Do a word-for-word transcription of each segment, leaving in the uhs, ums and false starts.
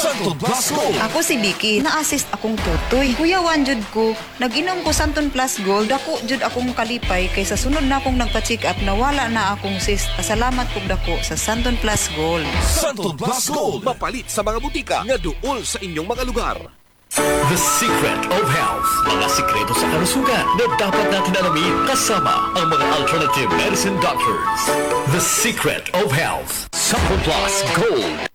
Santon Plus Gold. Ako si Vicky, na-assist akong tutoy. Kuya Wanjud ko, nag-inom ko Santon Plus Gold, ako jud akong kalipay kaysa sunod na akong nagpa-check up na wala na akong cyst. Pasalamat pug dako sa Santon Plus Gold. Santon Plus Gold. Mapalit sa mga butika nga duol sa inyong mga lugar. The Secret of Health. Mga sikreto sa kalusugan na dapat natin alamin kasama ang mga alternative medicine doctors. The Secret of Health. Santon Plus Gold.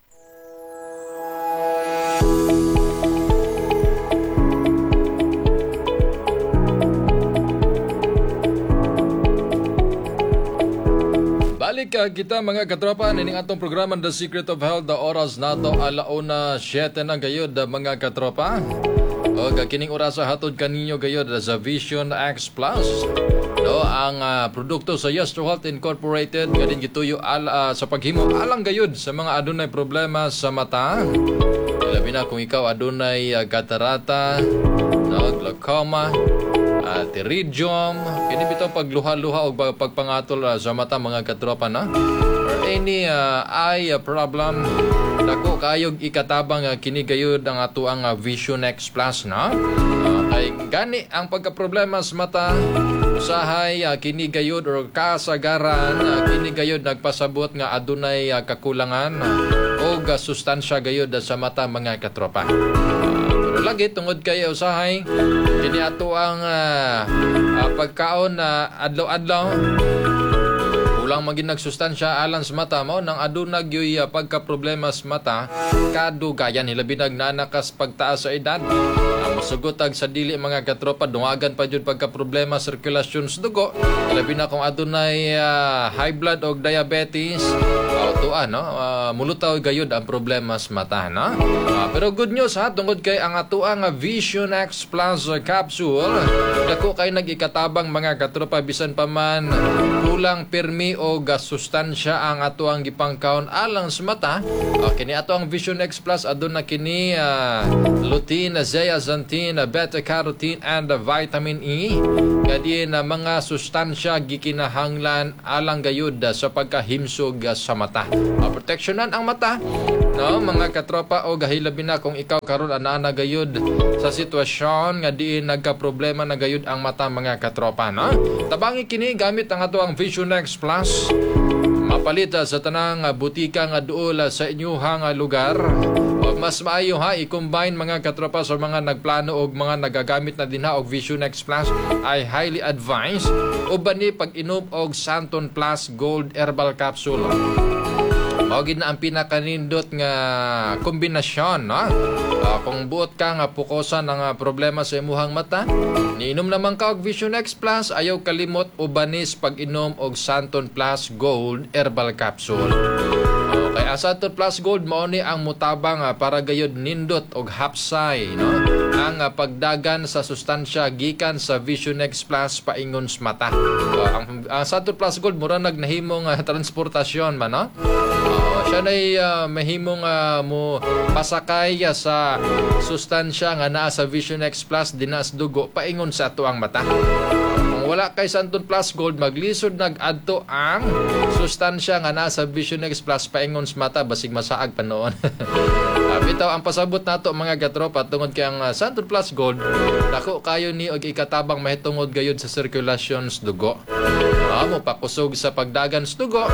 Balik uh, kita mga katropa nining atong programa The Secret of Health. The oras nato alauna siyete ng gayod mga katropa. O kining oras sa hatod kaninyo gayod sa Vision X Plus. No, ang uh, produkto sa Yestro Health Incorporated gadin gituyo al, uh, sa paghimo alang gayod sa mga adunay problema sa mata. Labi na kung ikaw adunay uh, katarata, no, glaucoma, Uh, pterygium, kini bitaw pagluha-luha o pagpangatol uh, sa mata mga katropa na or any uh, eye uh, problem dako kayog ikatabang uh, kini gayud ang ato ang uh, Vision X Plus na uh, kay gani ang pagkaproblema sa mata usahay uh, kini gayud or kasagaran uh, kini gayud nagpasabot nga adunay uh, kakulangan uh, o uh, sustansya gayud uh, sa mata mga katropa. Pero lagi tungod kay usahay kini ato ang uh, uh, pagkaon na uh, adlaw-adlaw ulang maging nagsustansya alang sa mata mo nang adunag yoy uh, pagka-problema sa mata kadugayan hilabi nagnanakas pagtaas sa edad uh, musugotag sa dili mga katropa dungagan pa jud pagka-problema sirkulasyon sa dugo hilabi na kung adunay uh, high blood o diabetes uh, tuan no uh, mulutaw gayud ang problema sa mata no uh, pero good news ha tungod kay ang ato ang uh, Vision X Plus uh, capsule dako kay nag-ikatabang mga katropa bisan pa man kulang pirmi o gas sustansya ang ato ang gipangkaon alang sa mata. Uh, kini ato ang Vision X Plus aduna kini uh, lutein, zeaxanthin, beta-carotene and uh, vitamin E. Kadi na uh, mga sustansya gikinahanglan alang gayud uh, sa pagkahimsog uh, sa mata. Uh, proteksyonan ang mata no mga katropa o gahilabi na kung ikaw karon ana gayud sa sitwasyon nga diin nagka-problema na gayud ang mata mga katropa no. Tabangi kini gamit ang ato ang Vision X Plus. Mapalit sa tanang butika nga duol sa inyuhang lugar. O mas maayo ha i-combine mga katropa sa mga nagplano og mga nagagamit na dinha og Vision X Plus ay highly advised uban ni pag-inom og Santon Plus Gold Herbal Capsule. Mawagin na ang pinakanindot nga kombinasyon no? Uh, kung buot ka nga pukosan ang uh, problema sa imuhang mata niinom naman ka og Vision X Plus ayaw kalimot ubanis pag-inom og Santon Plus Gold Herbal Capsule. Okay, ang Santon Plus Gold mao ni ang mutabang uh, para gayud nindot og hapsay no? ang uh, pagdagan sa sustansya gikan sa Vision X Plus paingon sa mata. Uh, ang, ang Santon Plus Gold mura nagnahimong uh, transportasyon man no? Uh, siya na'y uh, mahimong uh, mo pasakay uh, sa sustansya nga naa sa Vision X Plus dinas dugo paingon sa ato ang mata. Kung wala kay Santon Plus Gold maglisod nag-adto ang sustansya nga naa sa Vision X Plus paingon sa mata basig masaag pa noon. uh, bitaw ang pasabot nato mga katropa tungod kay ang uh, Santon Plus Gold dako kayo ni og ikatabang mahitungod gayud sa sirkulasyon sa dugo. Uh, mo pakusog sa pagdagan sa dugo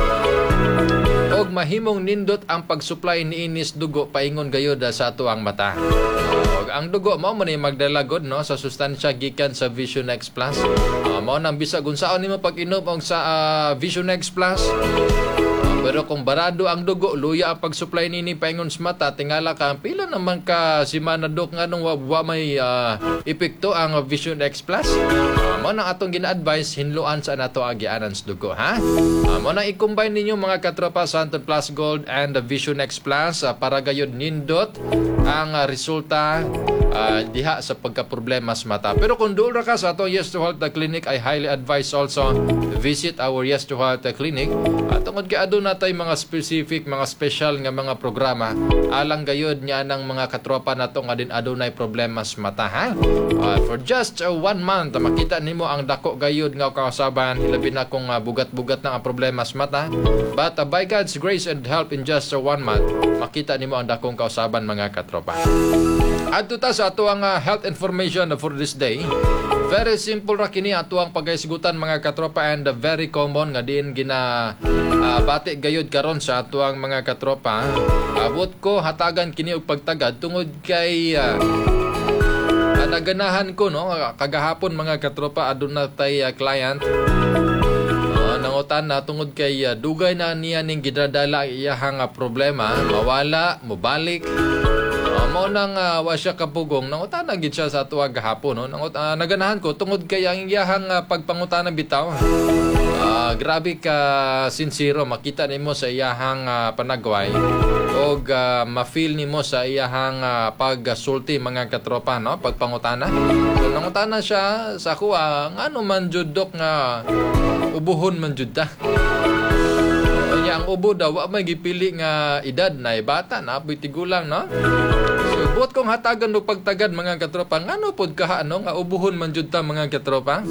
og mahimong nindot ang pag-supply ni inis dugo paingon gayud sa ato ang mata. Og ang dugo mao man ni magdalagod no sa sustansya gikan sa Vision X Plus. Uh, mao nang bisag unsaon nimo pag-inom og sa uh, Vision X Plus. Uh, pero kung barado ang dugo, luya ang pag-supply nini paingon sa mata, tingala ka pila naman ka si manadok nga nung wa, wa may uh, epekto ang Vision X Plus. Uh, mao nang atong gina-advise hinluan sa nato agianan sa dugo ha. Uh, mao nang i-combine ninyo mga katropa Santon Plus Gold and the Vision X Plus uh, para gayud nindot ang uh, resulta uh, diha sa pagka-problema sa mata. Pero kung doon ra ka sa ato Yes to Health Clinic, I highly advise also visit our Yes to Health Clinic. At tungod kay adun natay mga specific, mga special nga mga programa alang gayud niya ng mga katropa nato nga din adunay problema sa mata, ha? Uh, for just uh, one month makita nimo ang dako gayud nga kausaban, labi na kung uh, bugat-bugat na ang problema sa mata. But uh, by God's grace and help, in just uh, one month makita nimo ang dakong kausaban, mga katropa. Adto ta sa ato ang uh, health information for this day. Very simple ra kini ato ang pagahisgutan, mga katropa, and uh, very common nga din gina uh, bati gayud karon sa ato ang mga katropa. Abot ko hatagan kini og pagtagad tungod kay uh, uh, naganahan ko, no, kagahapon, mga katropa, adun na tay uh, client uh, nangutan na tungod kay uh, dugay na niya ning gidadala iyahang uh, problema, mawala, mobalik. Uh, mao nang uh, wa siya kapugong nangutana gid siya sa tuwa gahapon, no. Nangut uh, naganahan ko tungod kay ang iyahang uh, pagpangutana bitaw. Uh, grabe ka sincero, makita nimo sa iyahang uh, panagway og uh, ma-feel nimo sa iyahang uh, pagsulti, mga katropa, no, pagpangutana. So nangutana siya sa ako, uh, ngano man jud dok nga ubuhon man jud ta. Ang ubo daw wa may gipili nga edad, na bata na apoy tigulang, no. So buot kong hatagan og pagtagad, mga katropa, ngano pod ka ano nga ubuhon man jud ta, mga katropa.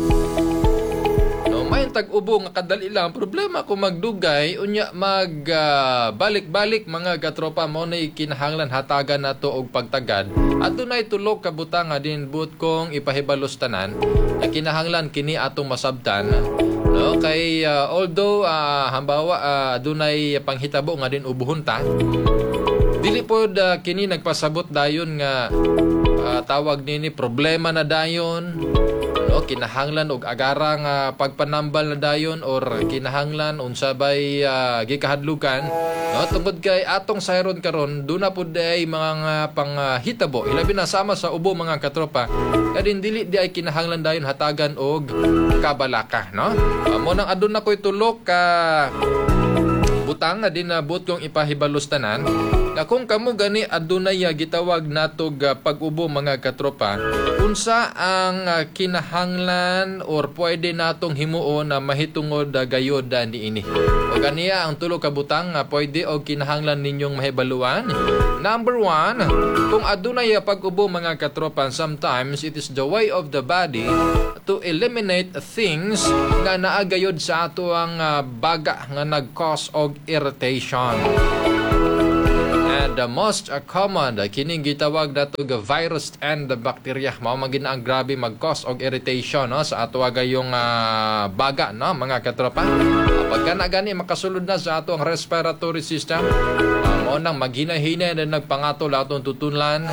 No, may tag-ubo nga kadali lang problema kung magdugay unya mag uh, balik-balik, mga katropa, mo na kinahanglan hatagan nato og pagtagad. At dunay tulok ka butang nga din buot kong ipahibalos tanan na kinahanglan kini atong masabtan. No, kay uh, although uh, hambawa uh, dunay panghitabo nga din ubuhon ta, dili pod uh, kini nagpasabot dayon nga uh, tawag nini problema na dayon, no, kinahanglan og agarang uh, pagpanambal na dayon or kinahanglan unsa bay uh, gikahadlukan, no, tungod kay atong sayron karon duna pod ay mga panghitabo uh, ilabi na sama sa ubo, mga katropa, kadin dili di ay kinahanglan dayon hatagan og kabalaka, no. Uh, mo nang adun na ko'y tulok ka butang nga din na buot kong ipahibalos tanan na kung kamo gani adunay uh, gitawag natog uh, pag-ubo, mga katropa, unsa ang uh, kinahanglan or pwede natong himuon na mahitungod uh, gayod uh, niini. O ganiya ang tulo ka butang nga uh, pwede o kinahanglan ninyong mahibaluan. Number one, kung adunay uh, pag-ubo, mga katropa, sometimes it is the way of the body to eliminate things nga naagayod sa ato ang uh, baga nga nag-cause og irritation. And the most uh, common uh, kining gitawag nato ga virus and the bacteria mao magina ang grabe mag-cause og irritation, no, sa ato gayong uh, baga, no, mga katropa. Uh, pagka na gani makasulod na sa ato ang respiratory system, uh, mao nang maghinahinay na nagpangatol atong tutunlan,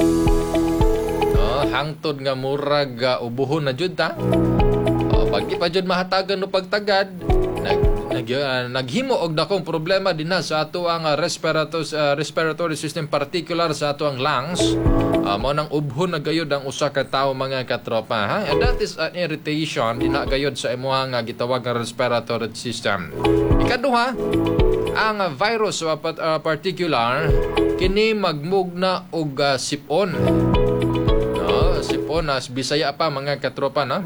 no, hangtod nga murag uh, ubuhon na jud ta. Uh, pag di pa jud mahatagan no pagtagad, nag Nag, uh, naghimo og dakong problema din na sa ato ang uh, respiratory, uh, respiratory system, particular sa ato ang lungs. Uh, mo nang ubhon na gayod ang usa ka tawo, mga katropa, ha? And that is an irritation din na gayod sa imuha nga gitawag nga respiratory system. Ikaduha, ang uh, virus uh, uh, particular kini magmugna og uh, sipon. No, sipon as uh, Bisaya pa, mga katropa, no.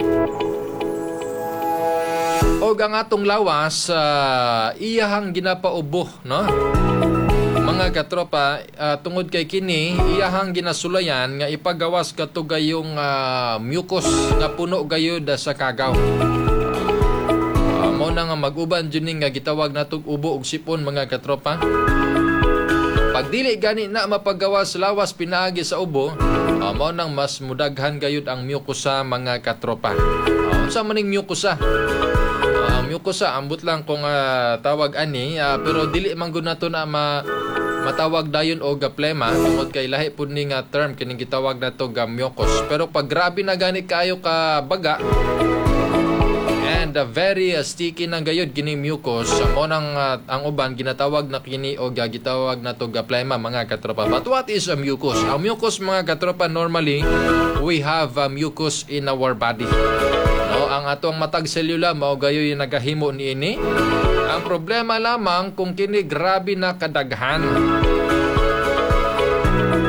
O ang atong lawas, uh, iyahang ginapaubo, no, mga katropa, uh, tungod kay kini iyahang ginasulayan nga ipagawas kato gayong uh, mucus nga puno gayud sa kagaw. Uh, mo na nga mag-uban dyan nga gitawag natong ubo og sipon, mga katropa. Pag dili gani na mapagawas lawas pinaagi sa ubo, uh, mo nang mas mudaghan gayud ang mucosa, mga katropa. Uh, unsa maning mucosa? Mucosa ambot lang kung uh, tawag ani, uh, pero dili man gud nato na ma matawag dayon og plema tungod kay lahi pud ning uh, term kining gitawag nato ga mucus. Pero pag grabe na gani kayo ka baga and uh, very uh, sticky nang gayud kini mucus, uh, mo nang uh, ang uban ginatawag na kini og uh, gitawag nato ga plema, mga katropa. But what is a mucus? Ang mucus, mga katropa, normally we have a mucus in our body. No, ang atong matag selula mao gayoy nagahimo niini. Ang problema lamang kung kini grabe na kadaghan. No,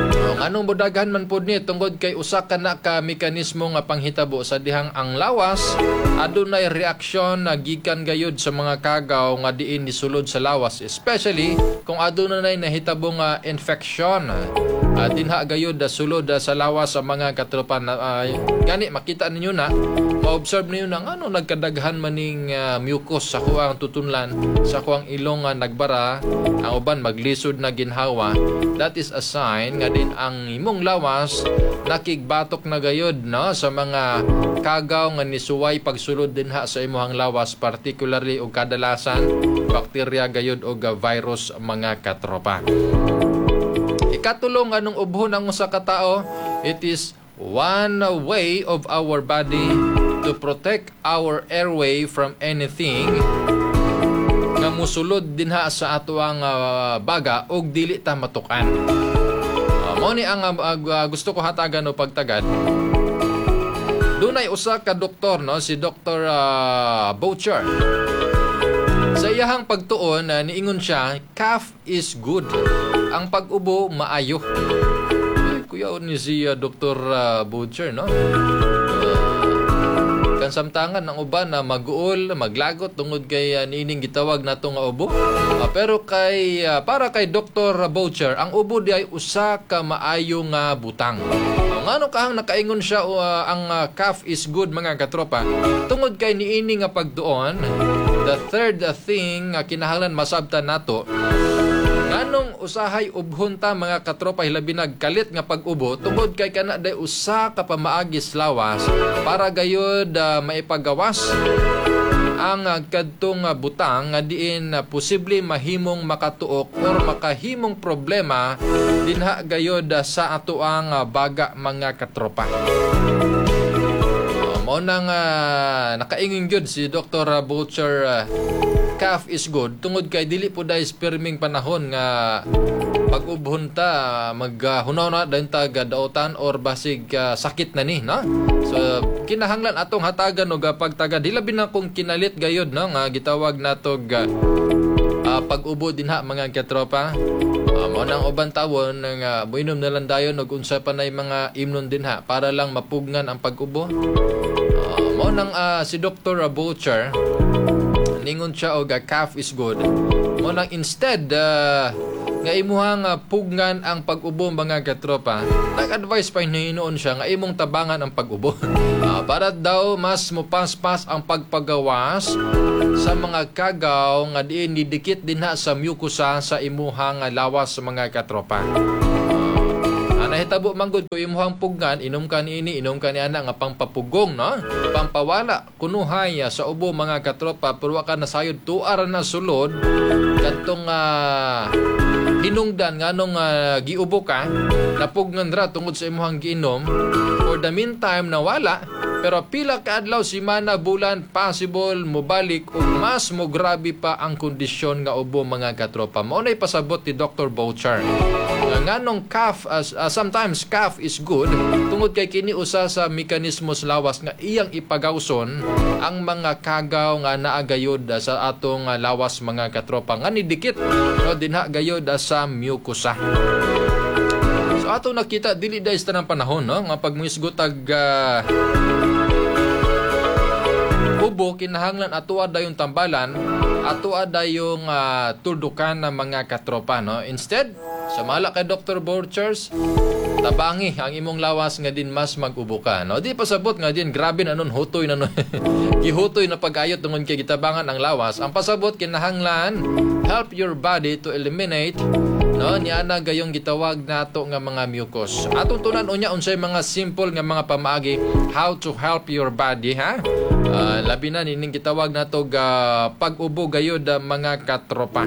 Anong budaghan man pud ni tungod kay usa ka na ka mekanismo nga panghitabo sa dihang ang lawas adunay reaksyon na gikan gayud sa mga kagaw nga diin nisulod sa lawas, especially kung adunay nahitabo nga infection. Uh, dinha gayud da sulod uh, sa lawas sa mga katropa na uh, gani makita ninyo na ma-observe ninyo na ano nagkadaghan maning uh, mucus sa kuang tutunlan sa kuang ilong uh, nagbara ang uban maglisod na ginhawa. That is a sign nga din ang imong lawas nakigbatok na gayud no sa mga kagaw nga nisuway pagsulod dinha sa imong lawas, particularly og kadalasan bakterya gayud og uh, virus mga katropa. Ikatulong anong ubhon ang usa ka tawo, it is one way of our body to protect our airway from anything nga musulod dinha sa ato ang uh, baga og dili ta matukan. Uh, mao ni ang uh, uh, gusto ko hatagan o pagtagad. Dunay usa ka doktor no si Doctor uh, Boucher. Sa iyahang pagtuon uh, niingon siya, cough is good. Ang pag-ubo maayo. Eh, kuya ni si uh, Doctor Uh, Butcher, no? Uh, kansamtangan ang uban na mag-uol, maglagot tungod kay uh, niining gitawag nato nga ubo. Uh, pero kay uh, para kay Doctor Butcher, ang ubo di ay usa ka maayo nga butang. Uh, ngano kahang nakaingon siya uh, ang uh, cough is good mga katropa. Tungod kay niining nga pagduon, the third uh, thing uh, kinahanglan masabtan nato nganong usahay ubhon ta mga katropa hilabi nagkalit nga pag-ubo tungod kay kana day usa ka pamaagis lawas para gayud uh, maipagawas ang uh, kadtong uh, butang nga diin uh, posible mahimong makatuok or makahimong problema dinha gayud uh, sa atoang uh, baga mga katropa. Uh, mao nang uh, nakaingon gyud si Doctor Butcher, uh, cough is good tungod kay dili po dahil sperming panahon nga pag-ubhon ta maghunaw na dayon ta daotan or basig uh, sakit na ni no. So kinahanglan atong hatagan og pagtagad hilabi na kung kinalit gayud no nga gitawag natog uh, uh, pag-ubo dinha mga katropa. Uh, mao nang uban tawon nga uh, moinom na lang dayon og unsa pa nay mga imnon dinha para lang mapugnan ang pag-ubo. Uh, mao nang uh, si Doctor Butcher ningon siya og cough is good. Mo nang instead uh, nga imuhang uh, pugnan ang pag-ubo mga katropa, nag-advise pa hinoon siya nga imong tabangan ang pag-ubo. uh, para daw mas mopaspas ang pagpagawas sa mga kagaw nga diin didikit dinha sa mucosa sa imuhang lawas mga katropa. Nahitabo manggod ko imuhang pugnan, inom ka niini, inom ka ni ana nga pangpapugong, no? Pampawala, kunuhay sa ubo mga katropa, pero ka na sayod tuara na sulod, katong uh, hinungdan nga nung uh, giubo ka, napugnan ra tungod sa imuhang giinom, for the meantime nawala, pero pila ka adlaw, simana, bulan, possible mobalik o mas mo grabe pa ang kondisyon nga ubo mga katropa. Mao nay pasabot ni Doctor Boucher. Nganong cough as uh, sometimes cough is good tungod kay kini usa sa mekanismos lawas nga iyang ipagawson ang mga kagaw nga naa gayud sa atong uh, lawas mga katropa nga nidikit no dinha gayud sa mucosa. So ato nakita dili dahil sa tanang panahon no nga pagmuisgot ag uh, ubo kinahanglan ato dayon tambalan ato dayong uh, tuldukan ng mga katropa no. Instead sumala kay Doctor Butchers, tabangi ang imong lawas nga din mas mag-ubo ka. No? Di pasabot nga din, grabe na nun, hutoy na nun. Gihutoy na pag-ayot tungon kay gitabangan ang lawas. Ang pasabot, kinahanglan, help your body to eliminate no niya na gayong gitawag nato nga mga mucus. Atong tunan unya unsay mga simple nga mga pamaagi how to help your body ha. Uh, labi na nining gitawag nato ga pag-ubo gayud mga katropa.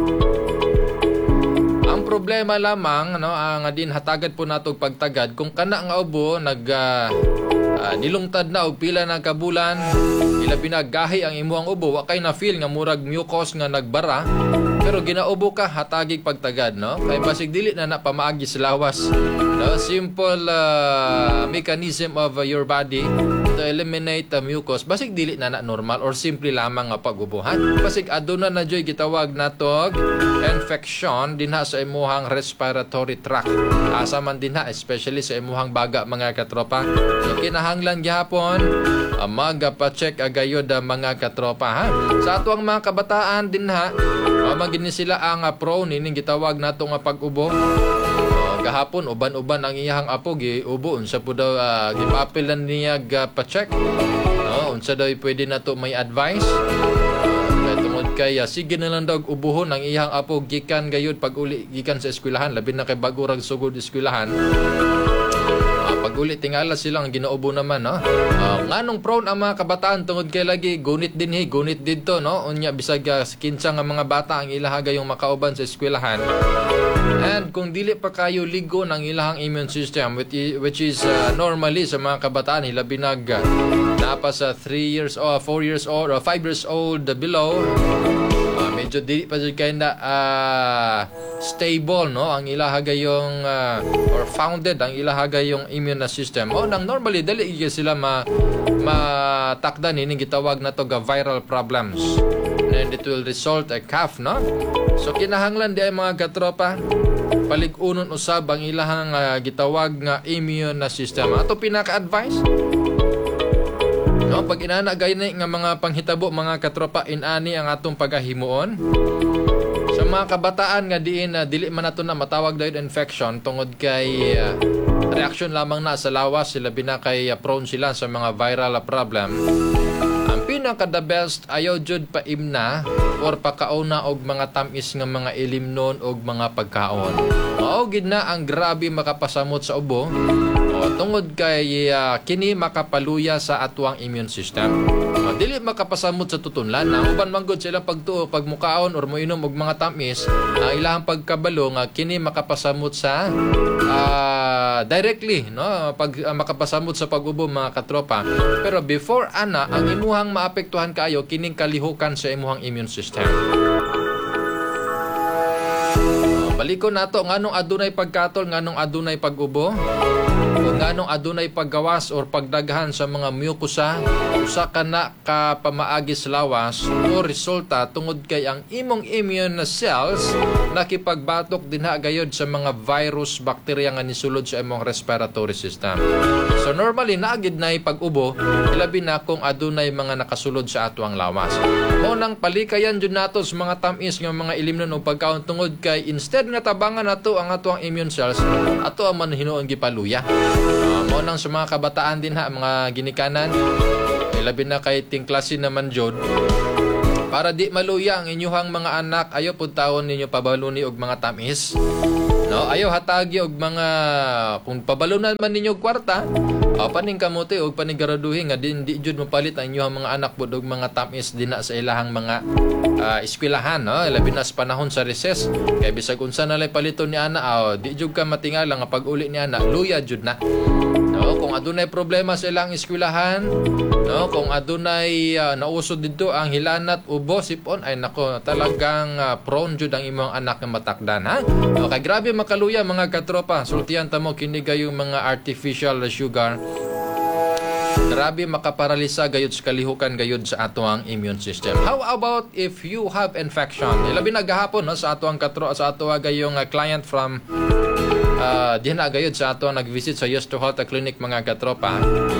Ang problema lamang no ang din hatagad po nato pagtagad kung kana nga ubo nag uh, uh, nilungtad na og pila na kabulan ilabi na gahi ang imuang ubo wa kay na feel nga murag mucus nga nagbara pero ginaubo ka hatagig pagtagad no kay basig dili na na pamaagi sa lawas no simple uh, mechanism of uh, your body to eliminate the mucus basig dili na na normal or simple lamang nga pag-ubuhan. Basig aduna na joy gitawag natog infection dinha sa imuhang respiratory tract. Asa man dinha especially sa imuhang baga mga katropa. So kinahanglan gyapon uh, magpa-check agayod uh, mga katropa ha. Sa ato ang mga kabataan dinha uh, magini sila ang uh, prone ining gitawag nato nga pag-ubo. Gahapon uban-uban ang iyang apo gi ubo unsa pud daw uh, gipapilan niya uh, pa-check no unsa daw pwede nato may advice uh, tungod kay uh, sige na lang daw ubuhon ang iyang apo gikan gayud pag uli gikan sa eskwelahan labi na kay bago rag sugod eskwelahan. Uh, pag uli tingala silang ginaubo naman no uh, nganong prone ang mga kabataan tungod kay lagi gunit dinhi gunit didto no unya bisag uh, kinsa nga mga bata ang ilahaga yung makauban sa eskwelahan. And kung dili pa kayo ligo ng ilahang immune system which is, which is uh, normally sa mga kabataan hila binag uh, napa sa three years or four years old or five years old below uh, medyo dili pa jud kay na uh, stable no ang ilahaga yung uh, or founded ang ilahaga yung immune system o nang normally dili sila ma matakdan ini gitawag na to ga viral problems and it will result a cough no. So kinahanglan di ay mga katropa palig-unon usab ang ilahang uh, gitawag nga immune na system. Ato pinaka-advice no pag inana gayni nga mga panghitabo mga katropa inani ang atong pagahimuon sa mga kabataan nga diin uh, dili man nato na matawag dayon infection tungod kay uh, reaction lamang na sa lawas sila binakay uh, prone sila sa mga viral uh, problem. Ang pinaka the best ayaw jud pa imna or pakauna og mga tamis nga mga ilimnon og mga pagkaon. Mao gid na ang grabe makapasamot sa ubo. O tungod kay uh, kini makapaluya sa atuang immune system. O, dili makapasamot sa tutunlan. Ang uban manggod sila pagtuo pagmukaon or moinom og mga tamis, ang ilahang pagkabalo nga kini makapasamot sa uh, directly no pag uh, makapasamot sa pag-ubo mga katropa. Pero before ana ang imuhang maapektuhan kayo kining kalihukan sa imuhang immune system. Balikon nato nganong adunay pagkatol nganong adunay pag-ubo o nganong adunay paggawas or pagdaghan sa mga mucosa usa kana ka pamaagis lawas o resulta tungod kay ang imong immune cells nakipagbatok dinha gayod sa mga virus bakterya nga nisulod sa imong respiratory system. So normally naagid nay pag-ubo ilabi na kung adunay mga nakasulod sa atuang lawas. Mo nang palikayan jud nato sa mga tamis nga mga ilimnon o pagkaon tungod kay instead nga tabangan nato ang atuang immune cells ato ang manhinuon gipaluya. Uh, mo nang sa mga kabataan din ha mga ginikanan ilabi na kay tingklase naman jud para di maluya ang inyuhang mga anak ayo pud taon ninyo pabaluni og mga tamis no ayo hatagi og mga kung pabalunan man ninyo kwarta uh, paning kamote og panigaraduhin nga din di jud mapalit ang inyuhang mga anak pud og mga tamis dinha sa ilahang mga uh, eskwelahan no labi na sa panahon sa recess kay bisag unsa na lay paliton ni ana uh, di jud ka matingala nga pag-uli ni ana luya jud na no kung adunay problema sa ilang eskwelahan no kung adunay uh, nausod didto ang hilanat ubo sipon ay nako talagang uh, prone jud ang imong anak nga matakdan ha no kay grabe makaluya mga katropa sultihan ta mo kini gayong mga artificial sugar grabe makaparalisa gayud sa kalihukan gayud sa atoang immune system. How about if you have infection? Ilabi na gahapon no, sa atoang katro sa atoa gayong uh, client from uh, diha na gayud sa atoang nag-visit sa Yes to Health Clinic mga katropa.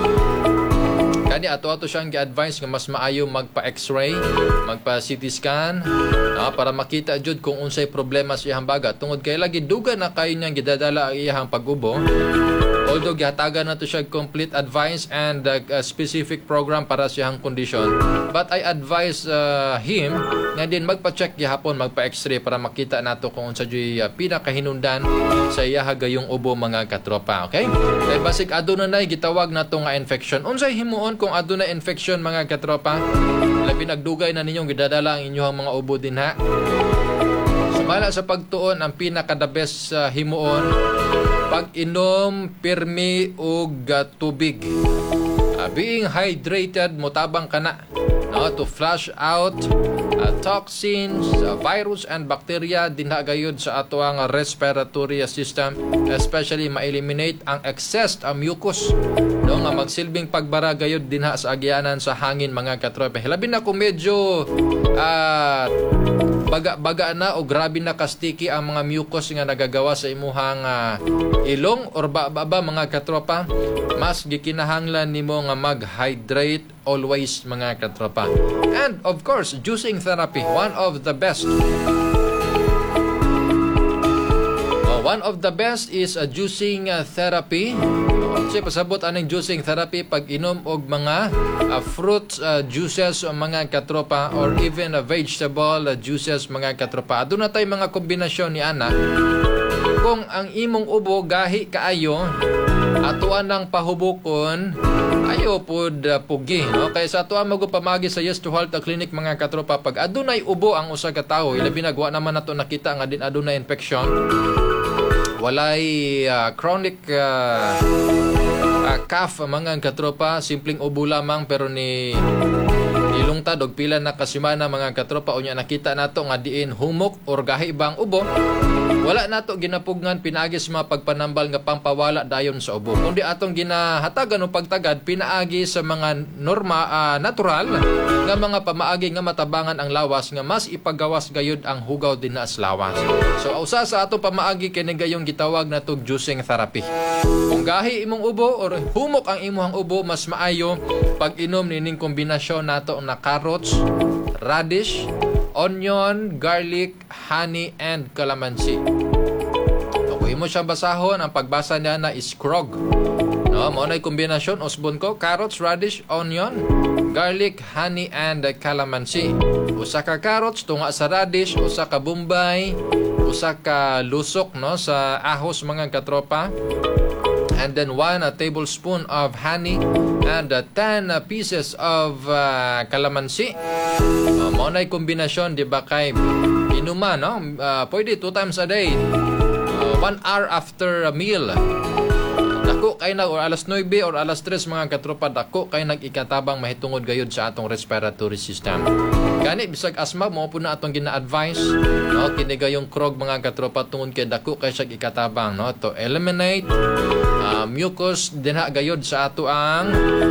Kani ato-ato siyang gi-advise nga mas maayo magpa-X-ray, magpa-C T scan no, para makita jud kung unsay problema sa iyang baga tungod kay lagi duga na kayo niyang gidadala ang iyang pag-ubo. Although gihatagan na to siya complete advice and uh, a specific program para sa iyang condition, but I advise uh, him nga din magpa-check gihapon, magpa-X-ray para makita nato kung unsa jud uh, pinakahinungdan sa iya gayong ubo mga katropa. Okay? Kay basic aduna nay gitawag nato nga infection. Unsay himuon kung aduna infection mga katropa? Labi nagdugay na ninyong gidadala ang inyong mga ubo dinha. Sumala sa pagtuon ang pinaka the best uh, himuon pag-inom pirmi og uh, tubig. Uh, being hydrated motabang kana no to flush out uh, toxins, uh, virus and bacteria dinha gayud sa ato ang respiratory system, especially ma-eliminate ang excess ang mucus no nga magsilbing pagbara gayud dinha sa agyanan sa hangin mga katropa. Labi na kung medyo uh, baga-baga na o grabe na ka-sticky ang mga mucus nga nagagawa sa imuhang uh, ilong or ba-ba mga katropa, mas gikinahanglan nimo nga mag-hydrate always mga katropa. And of course, juicing therapy, one of the best. Uh, one of the best is a juicing uh, therapy. Kasi pasabot aning juicing therapy pag inom og mga uh, fruit uh, juices o mga katropa or even uh, vegetable uh, juices mga katropa. Aduna tay mga kombinasyon ni ana. Kung ang imong ubo gahi kaayo, atuan ng pahubukon, ayo pod uh, pugi, no? Kaya sa atuan magupamagi sa Yes to Health Clinic mga katropa, pag adunay ubo ang usa ka tawo, ilabi nagwa naman nato nakita nga din adunay infection, walay uh, chronic uh, uh, cough mga katropa, simpleng ubo lamang pero ni ilungtad og pila na kasimana mga katropa, unya nakita nato nga diin humok or gahi bang ubo, wala nato ginapugngan pinaagi sa mga pagpanambal nga pampawala dayon sa ubo, kundi atong ginahatagan o pagtagad pinaagi sa mga norma uh, natural nga mga pamaagi nga matabangan ang lawas nga mas ipagawas gayud ang hugaw din na sa lawas. So usa sa ato pamaagi kini gayong gitawag nato juicing therapy. Kung gahi imong ubo or humok ang imong ubo, mas maayo pag inom nining kombinasyon nato na carrots, radish, onion, garlic, honey, and calamansi. Kung imo siya basahon, ang pagbasa niya na is krog. No, mo na kombinasyon usbon ko, carrots, radish, onion, garlic, honey, and calamansi. Usa ka carrots tunga sa radish, usa ka bombay, usa ka lusok no sa ahos mga katropa. And then one uh, tablespoon of honey and uh, ten uh, pieces of uh, calamansi. Uh, mo na kombinasyon di ba kay inuman no? Uh, pwede two times a day. Uh, one hour after a meal. Dako kay na or alas nine or alas tres mga katropa, dako kay nag-ikatabang mahitungod gayud sa atong respiratory system. Gani bisag asma mo po na atong gina-advise no kini gayong krog mga katropa tungod kay dako kay siya ikatabang no to eliminate uh, mucus dinha gayud sa ato ang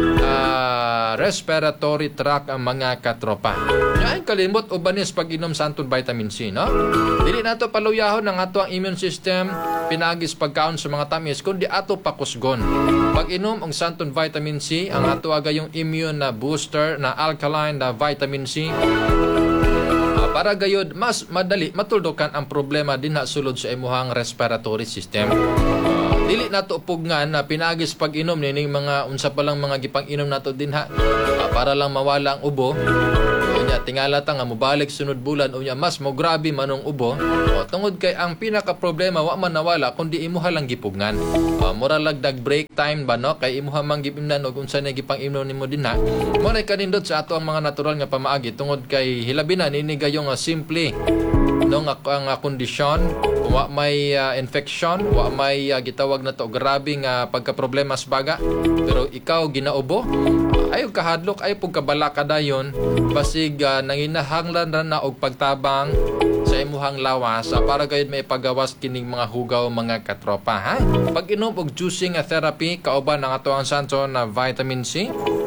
uh, respiratory tract ang mga katropa. Yan kalimot ubanis pag inom sa anton vitamin C no. Dili nato paluyahon ang ato ang immune system pinagis pagkaon sa mga tamis kundi ato pakusgon. Pag inom ang santon vitamin C, ang ato agayong immune na booster na alkaline na vitamin C, uh, para gayud mas madali matuldukan ang problema dinha sulod sa imuhang respiratory system. Uh, dili nato pugngan na pinagis pag inom nining mga unsa pa lang mga gipang inom nato dinha uh, para lang mawala ang ubo. Unya tingala ta nga mobalik sunod bulan unya mas mo grabe manong ubo. O tungod kay ang pinaka problema wa man nawala kundi imuha lang gipugngan. O mura lagdag break time ba no kay imuha man gipimnan og unsa na gipang imnon nimo dinha. Mo na kanindot sa ato ang mga natural nga pamaagi tungod kay hilabi na nini gayong uh, simple no nga ang uh, kondisyon, wa may uh, infection, wa may uh, gitawag na to grabe nga pagka-problema sa baga, pero ikaw ginaubo, ayaw kahadlok, ayaw pagkabala ka dayon, basig uh, nanginahanglan ra na og pagtabang sa imuhang lawas uh, para gayud may pagawas kining mga hugaw mga katropa ha. Pag inom og juicing uh, therapy kauban ang ato ang santo na vitamin C.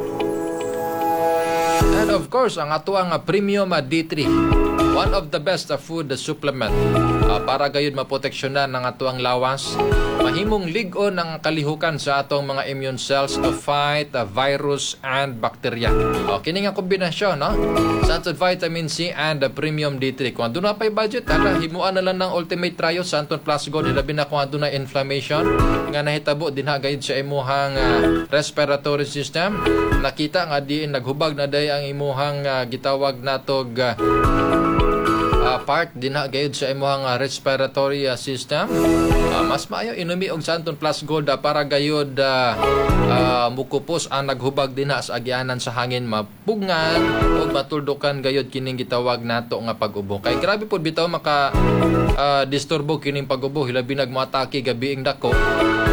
And of course, ang ato ang uh, premium uh, D three. One of the best uh, food uh, supplement uh, para gayud maproteksyonan ng ato ang lawas. Mahimong lig-on ang kalihukan sa atong mga immune cells to fight uh, virus and bacteria. O, kini nga kombinasyon, no? Santon vitamin C and uh, premium D three. Kung aduna pay budget, hala, himuan na lang ng Ultimate Trio, Santon Plus Gold. Ilabi na kung aduna inflammation nga nahitabo din ha gayud sa imuhang uh, respiratory system. Nakita nga diin naghubag na day ang imuhang uh, gitawag natog uh, Uh, part din na gayud sa imuhang uh, respiratory uh, system. Uh, mas maayo inumi og Santon Plus Gold uh, para gayud uh, uh, mukupos ang naghubag din na sa agyanan sa hangin, mapugngan o matuldukan gayud kining gitawag nato nga pag-ubo. Kay grabe pud bitaw maka uh, disturbo kining pag-ubo hilabi nagmoatake gabi ing dako. Uh,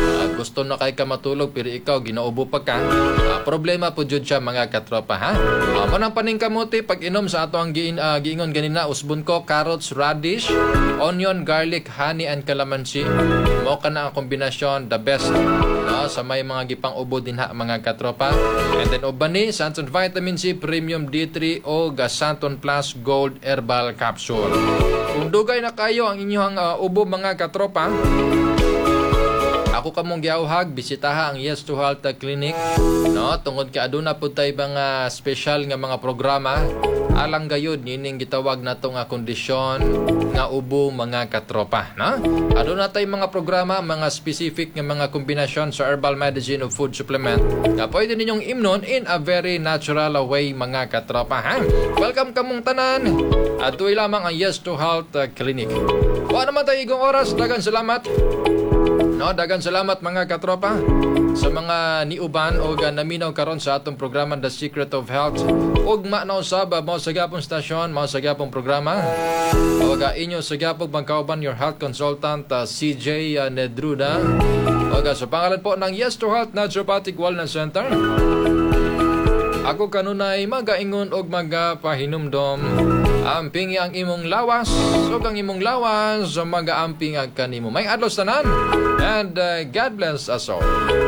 gusto na kay ka matulog pero ikaw ginaubo pa ka. Ah, problema po jud siya mga katropa ha. Ah, manang paning kamote pag inom sa ato ang giin, ah, giingon ganina usbon ko carrots, radish, onion, garlic, honey and calamansi. Mo kana ang kombinasyon the best no, sa may mga gipang ubo din ha mga katropa. And then ubani Santon Vitamin C Premium D three o Santon Plus Gold Herbal Capsule. Kung dugay na kayo ang inyong uh, ubo mga katropa, ako kamong giawhag bisitaha ang Yes to Health Clinic no tungod kay aduna pud tay mga special nga mga programa alang gayud nining gitawag nato nga kondisyon nga ubo mga katropa no aduna tay mga programa mga specific nga mga kombinasyon sa herbal medicine o food supplement nga pwede ninyong imnon in a very natural way mga katropa ha. Welcome kamong tanan adtoy lamang ang Yes to Health Clinic. Wa naman tayo igong oras, dagan salamat. No, dagan salamat mga katropa sa mga niuban o naminaw karon sa atong programa The Secret of Health. Ug manaw sab mao sa gyapong stasyon, mao sa gyapong programa. O ga inyo sa gyapong pangkauban your health consultant uh, C J uh, Nedruda. O ga sa pangalan po ng Yes to Health Naturopathic Wellness Center. Ako kanunay magaingon og magapahinumdom. Amping ang imong lawas, ug ang imong lawas magaamping ang kanimo. May adlaw tanan. And uh, God bless us all.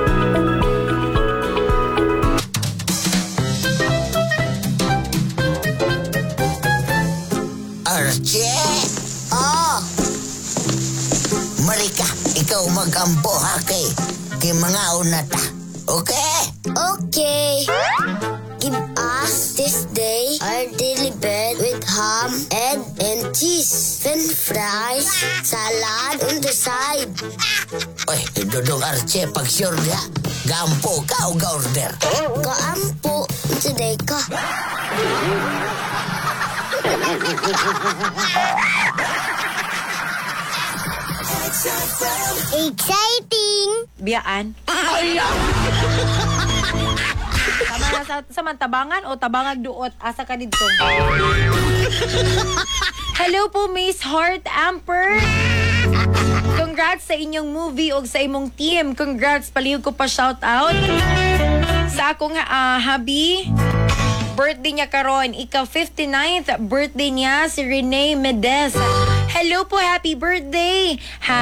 Archie! Oh! Marika, ikaw mag-ampo ha kay, kay mga unata. Okay? Okay. Give us this day our daily bread with ham, egg, and cheese. French fries, salad on the side. Oy, Dudong Archie, pag sure niya, gampo ka o ga-order? Kaampo today ka. Exciting! Biyaan. Tama na sa, sa mantabangan o tabangag duot asa ka dito. Hello po Miss Heart Amper. Congrats sa inyong movie o sa imong team. Congrats, palihog ko pa shout out sa akong uh, hubby. Birthday niya karon, ika fifty-ninth birthday niya si Renee Medes. Hello po, happy birthday. Ha